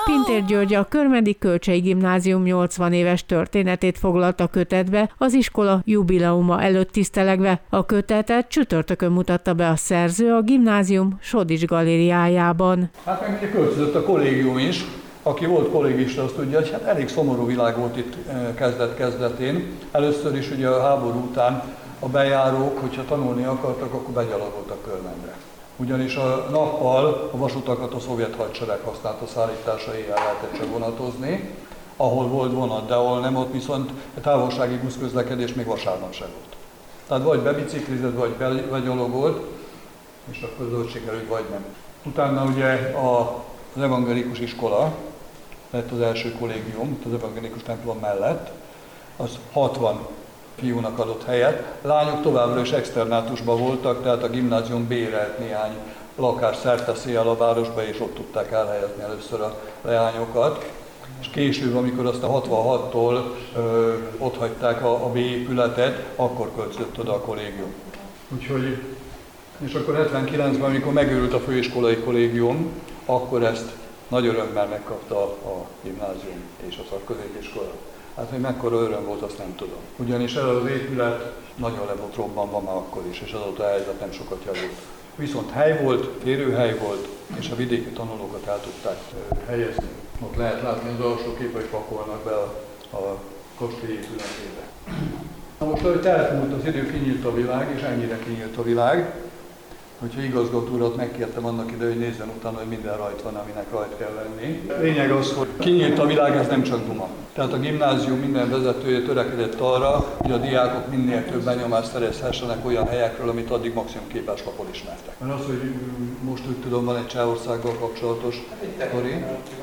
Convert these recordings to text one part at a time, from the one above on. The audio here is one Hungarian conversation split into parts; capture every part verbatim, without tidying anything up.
Pintér György a Körmendi Kölcsey Gimnázium nyolcvan éves történetét foglalta kötetbe, az iskola jubileuma előtt tisztelegve. A kötetet csütörtökön mutatta be a szerző a gimnázium Sodics galériájában. Hát meg ugye költözött a kollégium is. Aki volt kollégista, azt tudja, hogy hát elég szomorú világ volt itt kezdet-kezdetén. Először is ugye a háború után a bejárók, hogyha tanulni akartak, akkor begyalogoltak Körmendre. Ugyanis a nappal a vasutakat a szovjet hadsereg használta szállításra, éjjel lehetett csak vonatozni, ahol volt vonat, de ahol nem, ott viszont a távolsági buszközlekedés még vasárnap sem volt. Tehát vagy bebiciklizett, vagy begyalogolt, és akkor az ott sikerült, vagy nem. Utána ugye az evangélikus iskola lett az első kollégium, az evangélikus templom mellett, az hatvan fiúnak adott helyet. Lányok továbbra is externátusban voltak, tehát a gimnázium bérelt néhány lakást szerteszéjjel a városba, és ott tudták elhelyezni először a leányokat. És később, amikor azt a hatvanhattól ö, ott hagyták a, a B épületet, akkor költözött oda a kollégium. Úgyhogy, és akkor hetvenkilencben, amikor megőrült a főiskolai kollégium, akkor ezt nagy örömmel megkapta a gimnázium és a szakközépiskola. Hát, hogy mekkora öröm volt, azt nem tudom. Ugyanis ez az épület nagyon le volt robbanva már akkor is, és azóta a helyzet nem sokat javult. Viszont hely volt, férőhely volt, és a vidéki tanulókat el tudták helyezni. Ott lehet látni az alsó kép, hogy pakolnak be a, a kastély épületébe. Na most, ahogy elmúlt az idő, kinyílt a világ, és ennyire kinyílt a világ, hogyha igazgató urat megkértem annak ide, hogy nézzen utána, hogy minden rajt van, aminek rajt kell lenni. Lényeg az, hogy kinyílt a világ, ez nem csak duma. Tehát a gimnázium minden vezetője törekedett arra, hogy a diákok minél több benyomást szerezhessenek olyan helyekről, amit addig maximum képeslapon ismertek. Mert az, hogy most úgy tudom, van egy Csehországgal kapcsolatos sztori.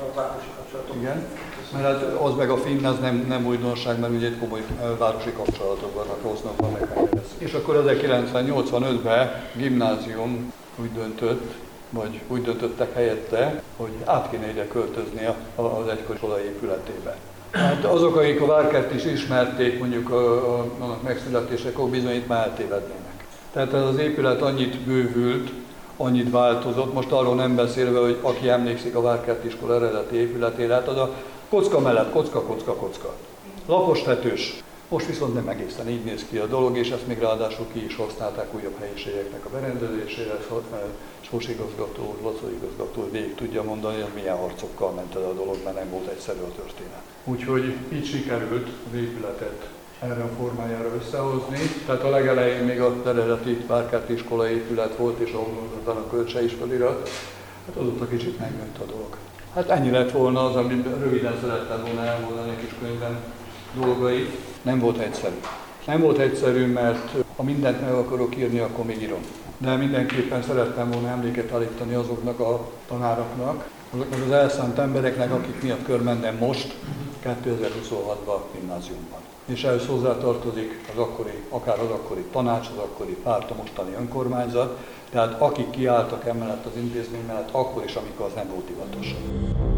Igen. Mert hát az meg a finn, az nem, nem újdonság, mert ugye egy komoly városi kapcsolatok vannak, Roznokban meg helyez. És akkor ezerkilencszáznyolcvanötben gimnázium úgy döntött, vagy úgy döntöttek helyette, hogy át kéne ide költözni az egykori iskolai épületébe. Hát azok, akik a Várkert is ismerték, mondjuk a, a, annak megszületésekor bizony itt már eltévednének. Tehát ez az épület annyit bővült, annyit változott, most arról nem beszélve, hogy aki emlékszik a Várkert iskola eredeti épületére, hát az a kocka mellett kocka, kocka, kocka. Lapos tetős. Most viszont nem egészen így néz ki a dolog, és ezt még ráadásul ki is használták újabb helyiségeknek a berendezésére. Sós igazgató, Laco igazgató végig tudja mondani, hogy milyen harcokkal ment el a dolog, mert nem volt egyszerű a történet. Úgyhogy így sikerült az épületet erre a formájára összehozni. Tehát a legelején még az eredeti Várkert iskola épület volt, és ahol utána a Kölcsey is felirat. Hát azóta kicsit megnőtt a dolog. Hát ennyi lett volna az, amit röviden szerettem volna elmondani a kis könyvben dolgait. Nem volt egyszerű. Nem volt egyszerű, mert ha mindent meg akarok írni, akkor még írom. De mindenképpen szerettem volna emléket állítani azoknak a tanároknak, azoknak az elszánt embereknek, akik miatt Körmenden most, kétezer-huszonhatban gimnáziumban. És ehhez hozzátartozik az akkori, akár az akkori tanács, az akkori párt, a mostani önkormányzat, tehát akik kiálltak emellett az intézmény mellett, akkor is, amikor az nem volt hivatalos.